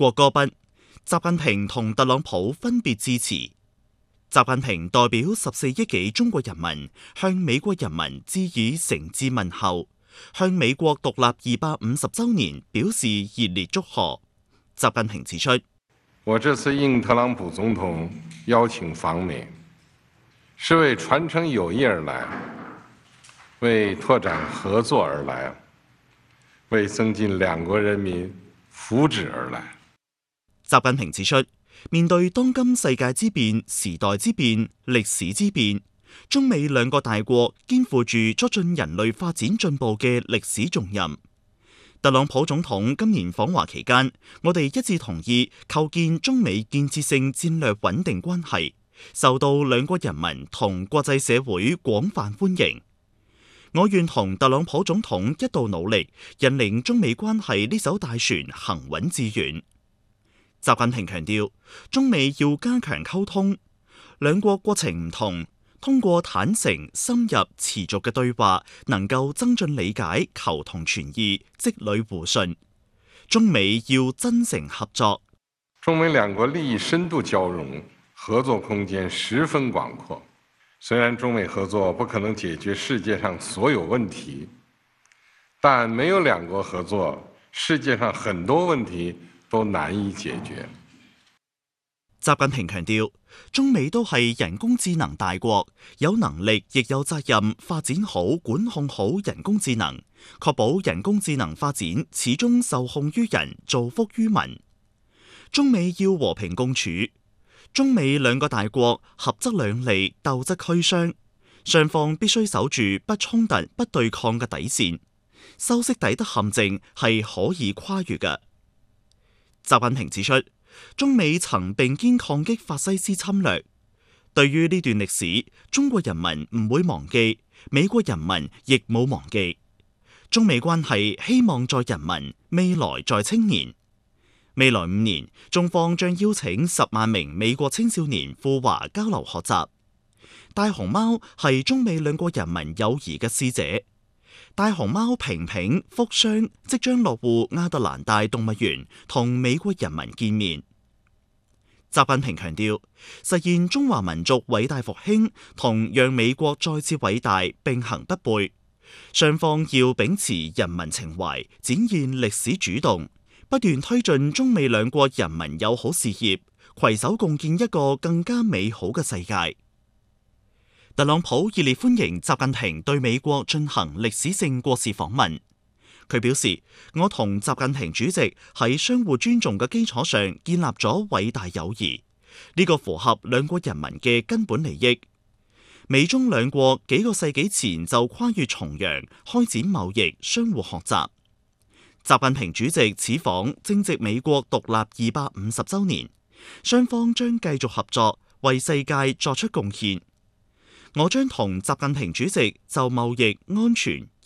國歌畢，習近平同特朗普分別致辭。習近平代表14億幾中國人民向美國人民致以誠摯問候，向美國獨立250週年表示熱烈祝賀。習近平指出， 我這次應特朗普總統邀請訪美，是為傳承友誼而來，為拓展合作而來，為增進兩國人民福祉而來。 習近平指出，面對當今世界之變、時代之變、歷史之變，中美兩個大國肩負住促進人類發展進步嘅歷史重任。特朗普總統今年訪華期間，我哋一致同意構建中美建設性戰略穩定關係，受到兩國人民同國際社會廣泛歡迎。我願同特朗普總統一道努力，引領中美關係呢艘大船行穩致遠。習近平強調，中美要加強溝通，兩國國情唔同，通過坦誠、深入、持續嘅對話，能夠增進理解、求同存異、積累互信。中美要真誠合作。 中美兩國利益深度交融，合作空間十分廣闊。雖然中美合作不可能解決世界上所有問題，但沒有兩國合作，世界上很多問題都難以解決。 習近平強調，中美都係人工智能大國，有能力亦有責任發展好、管控好人工智能，確保人工智能發展始終受控於人，造福於民。中美要和平共處，中美兩個大國合則兩利，鬥則俱傷，雙方必須守住不衝突、不對抗嘅底線，修昔底德陷阱係可以跨越嘅。習近平指出，中美曾並肩抗擊法西斯侵略，對於呢段歷史，中國人民唔會忘記，美國人民亦冇忘記。中美關係希望在人民，未來在青年。未來5年，中方將邀請10萬名美國青少年赴華交流學習。大熊貓係中美兩國人民友誼嘅使者。大熊貓平平、福箱即將落戶亞特蘭大動物園，同美國人民見面。習近平強調，實現中華民族偉大復興同讓美國再次偉大並行不悖，雙方要秉持人民情懷，展現歷史主動，不斷推進中美兩國人民友好事業，攜手共建一個更加美好嘅世界。特朗普熱烈歡迎習近平對美國進行歷史性國事訪問。佢表示，我同習近平主席喺相互尊重嘅基礎上建立咗偉大友誼，呢個符合兩國人民嘅根本利益。美中兩國幾個世紀前就跨越重洋，開展貿易，相互學習。習近平主席此訪正值美國獨立250週年，雙方將繼續合作，為世界作出貢獻。我將同習近平主席就貿易、安全、